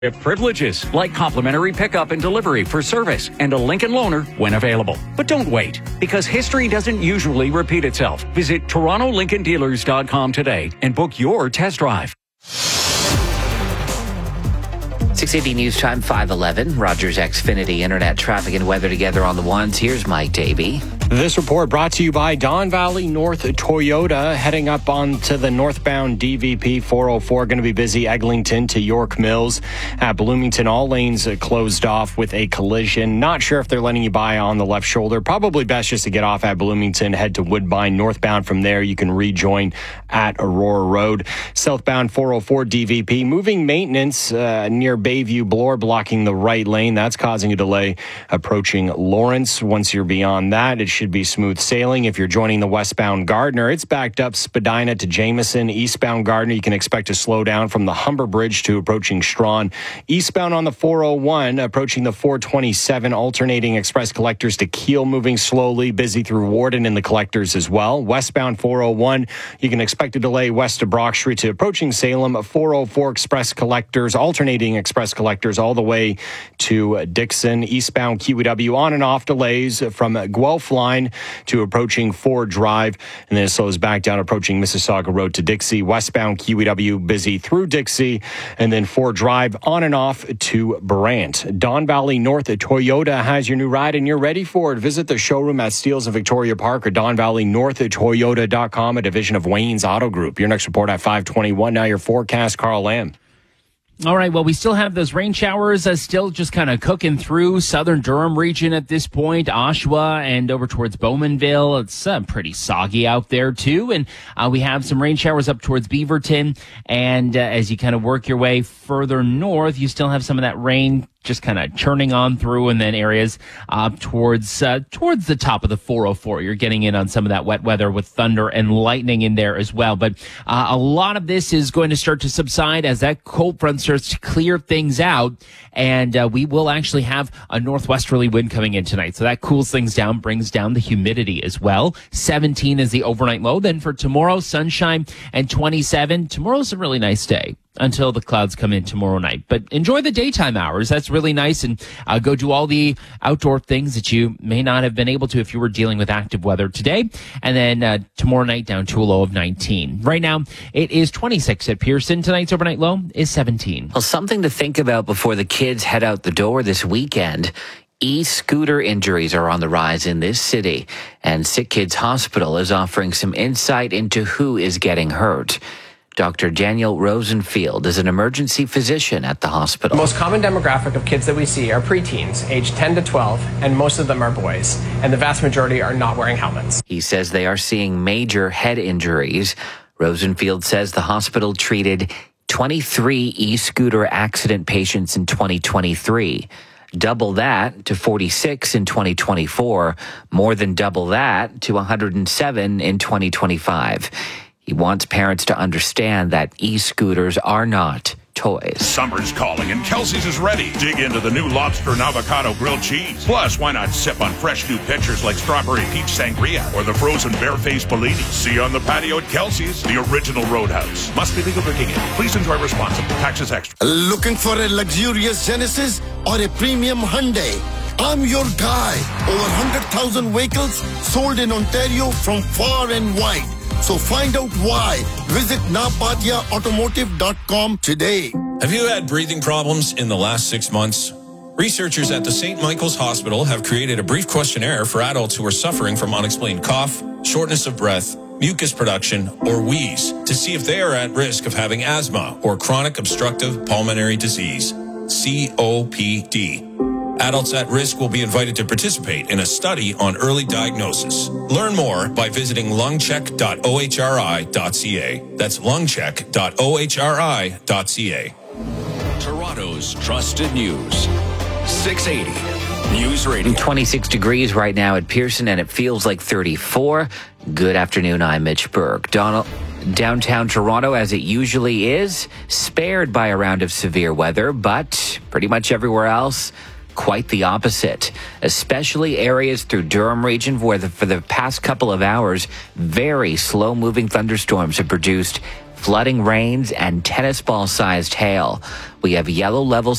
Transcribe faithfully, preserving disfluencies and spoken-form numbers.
Privileges like complimentary pickup and delivery for service and a Lincoln loaner when available. But don't wait, because history doesn't usually repeat itself. Visit Toronto Lincoln Dealers dot com today and book your test drive. six eighty News Time, five eleven. Rogers Xfinity Internet traffic and weather together on the ones. Here's Mike Davey. This report brought to you by Don Valley North Toyota. Heading up onto the northbound D V P four oh four. Going to be busy Eglinton to York Mills. At Bloomington, all lanes closed off with a collision. Not sure if they're letting you by on the left shoulder. Probably best just to get off at Bloomington, head to Woodbine. Northbound from there, you can rejoin at Aurora Road. Southbound four oh four D V P. Moving maintenance uh, near Bayview Bloor, blocking the right lane. That's causing a delay approaching Lawrence. Once you're beyond that, it should be smooth sailing. If you're joining the westbound Gardner, it's backed up Spadina to Jameson. Eastbound Gardner, you can expect to slow down from the Humber Bridge to approaching Strawn. Eastbound on the four oh one, approaching the four twenty-seven, alternating express collectors to Kiel, moving slowly, busy through Warden in the collectors as well. Westbound four oh one, you can expect a delay west of Brock Street to approaching Salem. four oh four express collectors, alternating express collectors all the way to Dixon. Eastbound Q E W on and off delays from Guelph line to approaching Ford Drive, and then it slows back down approaching Mississauga Road to Dixie. Westbound Q E W busy through Dixie, and then Ford Drive on and off to Brant. Don Valley North Toyota has your new ride, and you're ready for it. Visit the showroom at Steeles and Victoria Park or Don Valley North Toyota dot com, a division of Wayne's Auto Group. Your next report at five twenty-one. Now your forecast, Carl Lamb. All right, well, we still have those rain showers uh, still just kind of cooking through southern Durham region at this point, Oshawa and over towards Bowmanville. It's uh, pretty soggy out there, too. And uh, we have some rain showers up towards Beaverton. And uh, as you kind of work your way further north, you still have some of that rain just kind of churning on through, and then areas uh, towards uh, towards the top of the four oh four. You're getting in on some of that wet weather with thunder and lightning in there as well. But uh, a lot of this is going to start to subside as that cold front starts to clear things out, and uh, we will actually have a northwesterly wind coming in tonight. So that cools things down, brings down the humidity as well. seventeen is the overnight low. Then for tomorrow, sunshine and twenty-seven. Tomorrow's a really nice day until the clouds come in tomorrow night. But enjoy the daytime hours. That's really nice. And uh, go do all the outdoor things that you may not have been able to if you were dealing with active weather today. And then uh, tomorrow night down to a low of nineteen. Right now, it is twenty-six at Pearson. Tonight's overnight low is seventeen. Well, something to think about before the kids head out the door this weekend. E-scooter injuries are on the rise in this city, and Sick Kids Hospital is offering some insight into who is getting hurt. Doctor Daniel Rosenfield is an emergency physician at the hospital. The most common demographic of kids that we see are preteens, aged ten to twelve, and most of them are boys, and the vast majority are not wearing helmets. He says they are seeing major head injuries. Rosenfield says the hospital treated twenty-three e-scooter accident patients in twenty twenty-three. Double that to forty-six in twenty twenty-four, more than double that to one hundred seven in twenty twenty-five. He wants parents to understand that e-scooters are not toys. Summer's calling and Kelsey's is ready. Dig into the new lobster and avocado grilled cheese. Plus, why not sip on fresh new pitchers like strawberry peach sangria or the frozen barefaced Bellini? See you on the patio at Kelsey's, the original Roadhouse. Must be legal drinking age. Please enjoy responsibly. Taxes extra. Looking for a luxurious Genesis or a premium Hyundai? I'm your guy. Over one hundred thousand vehicles sold in Ontario from far and wide. So find out why. Visit napatia automotive dot com today. Have you had breathing problems in the last six months? Researchers at the Saint Michael's Hospital have created a brief questionnaire for adults who are suffering from unexplained cough, shortness of breath, mucus production, or wheeze to see if they are at risk of having asthma or chronic obstructive pulmonary disease, C O P D. Adults at risk will be invited to participate in a study on early diagnosis. Learn more by visiting lungcheck dot o h r i dot c a. That's lungcheck dot o h r i dot c a. Toronto's trusted news. six eighty News Radio. twenty-six degrees right now at Pearson, and it feels like thirty-four. Good afternoon, I'm Mitch Berg. Donald, downtown Toronto, as it usually is, spared by a round of severe weather, but pretty much everywhere else, quite the opposite, especially areas through Durham region where the, for the past couple of hours, very slow-moving thunderstorms have produced flooding rains and tennis ball-sized hail. We have yellow level